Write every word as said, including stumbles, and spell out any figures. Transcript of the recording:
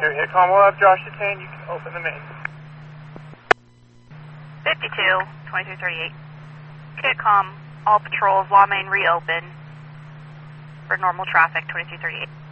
two, Hitcom will have Josh detained. You can open the main. fifty-two, twenty-three thirty-eight. Hitcom, all patrols, law main reopen for normal traffic, twenty-three thirty-eight.